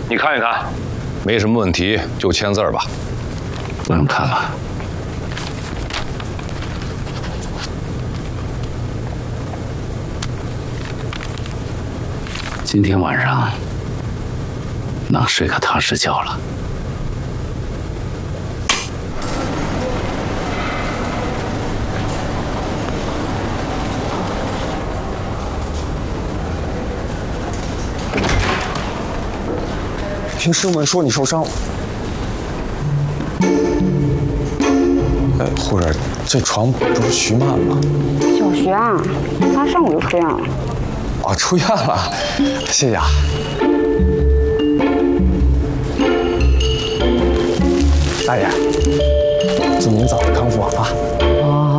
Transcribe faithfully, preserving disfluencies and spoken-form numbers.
你看一看，没什么问题就签字吧。 不用看了。今天晚上能睡个踏实觉了。 听师傅们说你受伤了。哎，护士，这床不是徐曼吗？ 小徐啊，他上午就出院了。 哦，出院了，谢谢啊。大爷，祝您早日康复啊！